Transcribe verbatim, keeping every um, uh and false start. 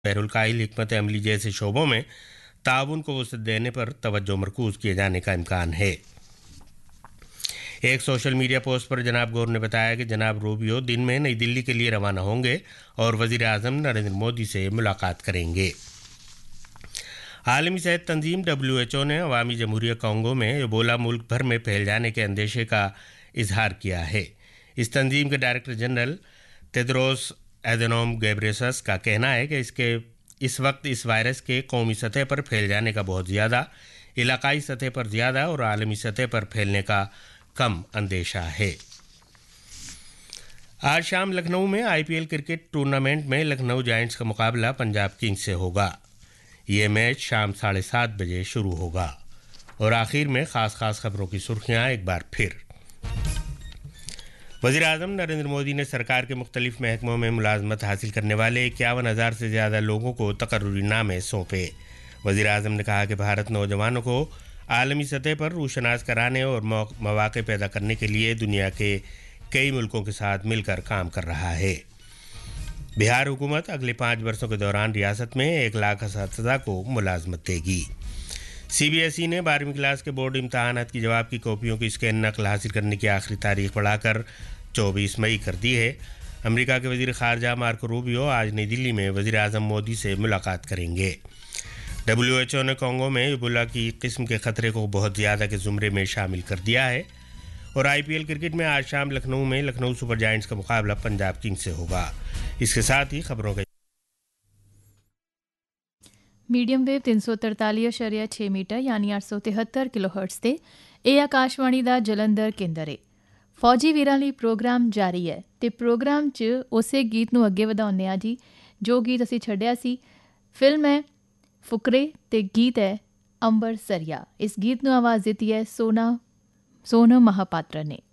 बहरुल काहिल, हिकमत अमली जैसे शोबों में ताउन को वसअत देने पर तवज्जो मरकूज किए जाने का इम्कान है। एक सोशल मीडिया पोस्ट पर जनाब गौर ने बताया कि जनाब रूबियो दिन में नई दिल्ली के लिए रवाना होंगे और वजीर आजम नरेंद्र मोदी से मुलाकात करेंगे। आलमी सेहत तंजीम डब्ल्यू एच ओ ने अवामी जमहूरिया कांगो में एबोला मुल्क भर में फैल जाने के अंदेशे का इजहार किया है। इस तंजीम के डायरेक्टर जनरल तेद्रोस एधनोम गेब्रेसस का कहना है कि इसके इस वक्त इस वायरस के कौमी सतह पर फैल जाने का बहुत ज़्यादा, इलाकाई सतह पर ज़्यादा और आलमी सतह पर फैलने का कम अंदेशा है। आज शाम लखनऊ में आईपीएल क्रिकेट टूर्नामेंट में लखनऊ जायंट्स का मुकाबला पंजाब किंग्स से होगा। ये मैच शाम साढ़े सात बजे शुरू होगा। और आखिर में ख़ास ख़ास खबरों की सुर्खियाँ एक बार फिर। वज़ीर आज़म नरेंद्र मोदी ने सरकार के मुख्तलिफ महकमों में मुलाजमत हासिल करने वाले इक्यावन हज़ार से ज़्यादा लोगों को तकर्रुरी नामे सौंपे। वज़ीर आज़म ने कहा कि भारत नौजवानों को आलमी सतह पर रूशनास कराने और मौक़े पैदा करने के लिए दुनिया के कई मुल्कों के साथ मिलकर काम कर रहा है। बिहार हुकूमत अगले पाँच वर्षों के दौरान रियासत में एक लाख असातिज़ा को मुलाजमत देगी। सीबीएसई ने बारहवीं क्लास के बोर्ड इम्तहानात की जवाब की कॉपियों की स्कैन नकल हासिल करने की आखिरी तारीख बढ़ाकर चौबीस मई कर दी है। अमेरिका के वज़ीर ख़ारजा मार्को रूबियो आज नई दिल्ली में वज़ीर आज़म मोदी से मुलाकात करेंगे। डब्ल्यू एच ओ ने कांगो में एबोला की किस्म के ख़तरे को बहुत ज़्यादा के ज़ुमरे में शामिल कर दिया है। और आईपीएल क्रिकेट में आज शाम लखनऊ में लखनऊ सुपर जायंट्स का मुकाबला पंजाब किंग्स से होगा। इसके साथ ही खबरों के मीडियम वेव तीन सौ तरताली अशारिया छे मीटर यानी आठ सौ तिहत्तर किलो हर्ट्स ते ਇਹ ਆਕਾਸ਼ਵਾਣੀ ਦਾ ਜਲੰਧਰ ਕੇਂਦਰ ਹੈ। ਫੌਜੀ ਵੀਰਾਂ ਲਈ ਪ੍ਰੋਗਰਾਮ ਜਾਰੀ ਹੈ ਤੇ ਪ੍ਰੋਗਰਾਮ 'ਚ ਉਸੇ ਗੀਤ ਨੂੰ ਅੱਗੇ ਵਧਾਉਂਦੇ ਆ ਜੀ ਜੋ ਗੀਤ ਅਸੀਂ ਛੱਡਿਆ ਸੀ। ਫਿਲਮ ਹੈ ਫੁਕਰੇ ਤੇ ਗੀਤ ਹੈ ਅੰਬਰ ਸਰੀਆ। ਇਸ ਗੀਤ ਨੂੰ ਆਵਾਜ਼ ਦਿੱਤੀ ਹੈ ਸੋਨਾ ਸੋਨਮ ਮਹਾਪਾਤਰ ਨੇ।